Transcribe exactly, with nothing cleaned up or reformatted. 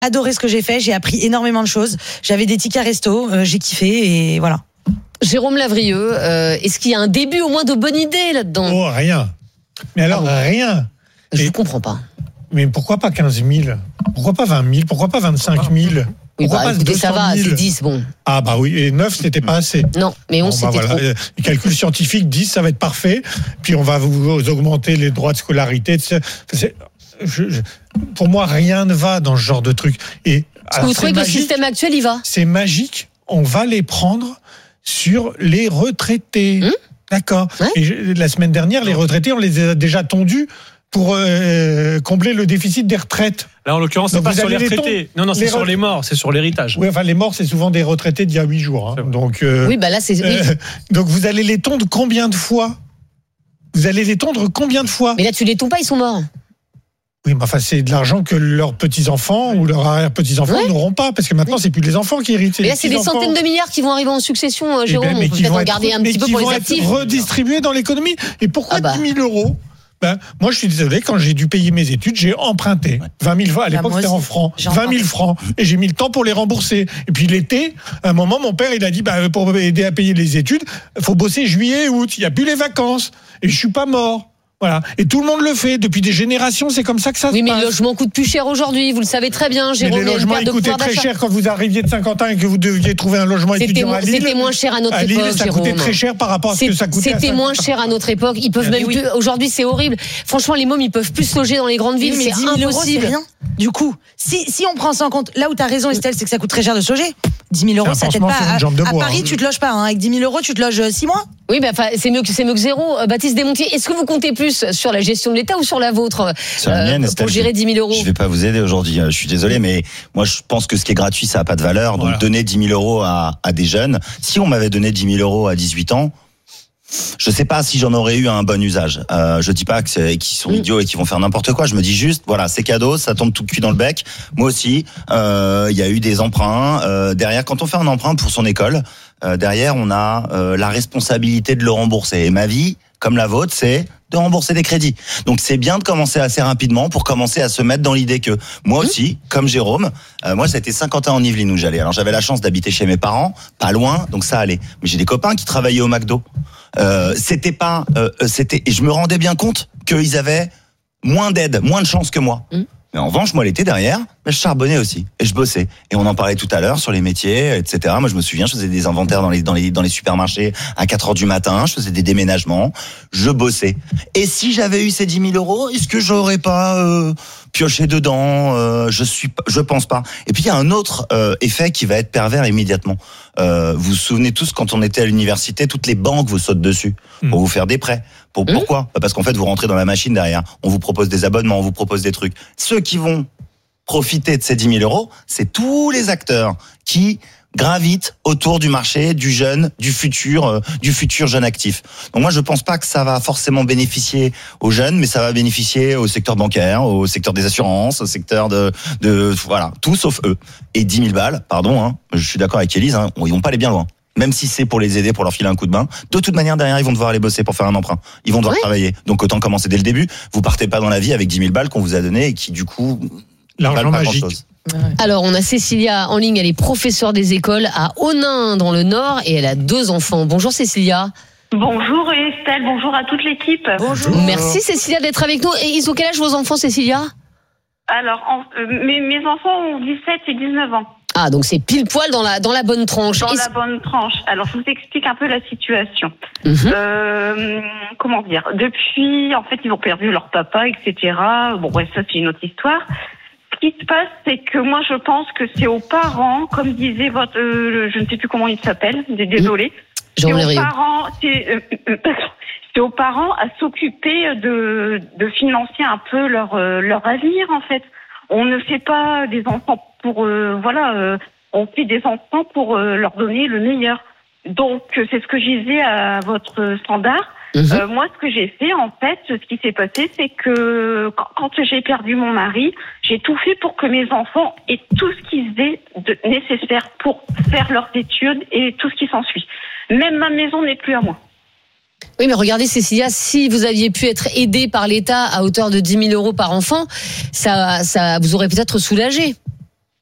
adoré ce que j'ai fait. J'ai appris énormément de choses. J'avais des tickets resto, euh, j'ai kiffé et voilà. Jérôme Lavrieux, euh, est-ce qu'il y a un début au moins de bonne idée là-dedans ? Oh, rien. Mais alors, ah bon. rien. Je et, ne comprends pas. Mais pourquoi pas quinze mille ? Pourquoi pas vingt mille ? Pourquoi pas vingt-cinq mille ? Oui, pourquoi bah, pas écoutez, ça va, mille ? c'est dix, bon. Ah bah oui, et neuf, c'était pas assez. Non, mais on bon, c'était bah, voilà. trop. Les calculs scientifiques, dix, ça va être parfait. Puis on va vous augmenter les droits de scolarité. C'est, je, je, pour moi, rien ne va dans ce genre de truc. Et, Est-ce alors, que vous trouvez magique, que le système actuel, il va ? C'est magique, on va les prendre sur les retraités. Hum D'accord. Ouais. Et je, la semaine dernière, les retraités, on les a déjà tondus pour euh, combler le déficit des retraites. Là, en l'occurrence, c'est pas sur les retraités. Les non, non, c'est les sur les morts, c'est sur l'héritage. Oui, enfin, les morts, c'est souvent des retraités d'il y a huit jours. Hein. Donc, euh, oui, bah là, c'est. Oui. Euh, donc, vous allez les tondre combien de fois ? Vous allez les tondre combien de fois ? Mais là, tu les tonds pas, ils sont morts. Oui, mais enfin, c'est de l'argent que leurs petits-enfants ou leurs arrière-petits-enfants ouais. n'auront pas, parce que maintenant, c'est plus les enfants qui héritent. Mais là, c'est des centaines de milliards qui vont arriver en succession, Jérôme. Ben, mais on peut peut-être en garder un petit peu pour les actifs. Qui vont être redistribués dans l'économie. Et pourquoi ah bah. dix mille euros ? Ben, moi, je suis désolé, quand j'ai dû payer mes études, j'ai emprunté vingt mille francs. À l'époque, bah, c'était en francs. vingt mille francs. Et j'ai mis le temps pour les rembourser. Et puis, l'été, à un moment, mon père, il a dit, bah, pour aider à payer les études, il faut bosser juillet et août. Il n'y a plus les vacances. Et je suis pas mort. Voilà. Et tout le monde le fait. Depuis des générations, c'est comme ça que ça oui, se passe. Oui, mais le logement coûte plus cher aujourd'hui. Vous le savez très bien, Jérôme. Mais les logements, ils coûtaient très cher quand vous arriviez de cinquante ans et que vous deviez trouver un logement c'était étudiant à Lille. C'était moins cher à notre à Lille, époque, ça Jérôme. coûtait très cher par rapport à ce que ça coûtait. C'était moins cher à notre époque. Ils peuvent même oui. plus. Aujourd'hui, c'est horrible. Franchement, les mômes, ils peuvent plus se loger dans les grandes villes. Oui, c'est impossible. Euros, c'est rien. Du coup, si, si on prend ça en compte, là où tu as raison, Estelle, c'est que ça coûte très cher de se loger. dix mille euros, ça t'aide pas. À, à Paris, hein. Tu te loges pas. Hein. Avec dix mille euros, tu te loges six mois. Oui, bah, c'est mieux que c'est mieux que zéro. Euh, Baptiste Desmontiers, est-ce que vous comptez plus sur la gestion de l'État ou sur la vôtre sur la mienne, euh, pour gérer dix mille euros? Je vais pas vous aider aujourd'hui. Je suis désolé, mais moi, je pense que ce qui est gratuit, ça a pas de valeur. Donc, voilà. Donner dix mille euros à, à des jeunes. Si on m'avait donné dix mille euros à dix-huit ans, je sais pas si j'en aurais eu un bon usage. Euh, je dis pas que c'est, qu'ils sont idiots et qu'ils vont faire n'importe quoi. Je me dis juste, voilà, c'est cadeau, ça tombe tout cuit dans le bec. Moi aussi, il euh, y a eu des emprunts. Euh, derrière, quand on fait un emprunt pour son école, euh, derrière, on a euh, la responsabilité de le rembourser. Et ma vie, comme la vôtre, c'est de rembourser des crédits. Donc c'est bien de commencer assez rapidement pour commencer à se mettre dans l'idée que moi aussi, comme Jérôme, euh, moi ça a été Saint-Quentin en Yvelines où j'allais. Alors j'avais la chance d'habiter chez mes parents, pas loin, donc ça allait. Mais j'ai des copains qui travaillaient au McDo. Euh, c'était pas, euh, c'était, et je me rendais bien compte qu'ils avaient moins d'aide, moins de chance que moi. Mmh. Mais en revanche, moi, l'été derrière, je charbonnais aussi et je bossais. Et on en parlait tout à l'heure sur les métiers, et cetera. Moi, je me souviens, je faisais des inventaires dans les dans les dans les supermarchés à quatre heures du matin. Je faisais des déménagements, je bossais. Et si j'avais eu ces dix mille euros, est-ce que j'aurais pas euh, pioché dedans euh, Je suis, je pense pas. Et puis il y a un autre euh, effet qui va être pervers immédiatement. Euh, vous vous souvenez tous quand on était à l'université, toutes les banques vous sautent dessus mmh. pour vous faire des prêts. Pour, mmh. Pourquoi ? Parce qu'en fait, vous rentrez dans la machine derrière. On vous propose des abonnements, on vous propose des trucs. Ceux qui vont profiter de ces dix mille euros, c'est tous les acteurs qui gravitent autour du marché, du jeune, du futur, euh, du futur jeune actif. Donc moi, je pense pas que ça va forcément bénéficier aux jeunes, mais ça va bénéficier au secteur bancaire, au secteur des assurances, au secteur de, de voilà, tout sauf eux. Et dix mille balles, pardon, hein, je suis d'accord avec Élise, hein, ils vont pas aller bien loin. Même si c'est pour les aider, pour leur filer un coup de main, de toute manière, derrière, ils vont devoir aller bosser pour faire un emprunt. Ils vont devoir oui. travailler. Donc autant commencer dès le début. Vous partez pas dans la vie avec dix mille balles qu'on vous a donné et qui, du coup, l'argent magique. Alors, on a Cécilia en ligne, elle est professeure des écoles à Onnaing dans le Nord et elle a deux enfants. Bonjour Cécilia. Bonjour Estelle, bonjour à toute l'équipe. Bonjour. Merci Cécilia d'être avec nous. Et ils ont quel âge vos enfants, Cécilia ? Alors, en, euh, mes, mes enfants ont dix-sept et dix-neuf ans. Ah, donc c'est pile poil dans la, dans la bonne tranche. Dans et la bonne tranche. Alors, je vous explique un peu la situation. Mm-hmm. Euh, comment dire ? Depuis, en fait, ils ont perdu leur papa, et cetera. Bon, ouais, ça, c'est une autre histoire. Ce qui se passe, c'est que moi, je pense que c'est aux parents, comme disait votre... Euh, je ne sais plus comment il s'appelle, désolé. Mmh. C'est aux parents... C'est, euh, euh, c'est aux parents à s'occuper de, de financer un peu leur, euh, leur avenir, en fait. On ne fait pas des enfants pour... Euh, voilà, euh, on fait des enfants pour euh, leur donner le meilleur. Donc, c'est ce que je disais à votre standard. Mmh. Euh, moi, ce que j'ai fait, en fait, ce qui s'est passé, c'est que quand, quand j'ai perdu mon mari, j'ai tout fait pour que mes enfants aient tout ce qu'ils aient de nécessaire pour faire leurs études et tout ce qui s'ensuit. Même ma maison n'est plus à moi. Oui, mais regardez, Cécilia, si vous aviez pu être aidée par l'État à hauteur de dix mille euros par enfant, ça, ça vous aurait peut-être soulagé.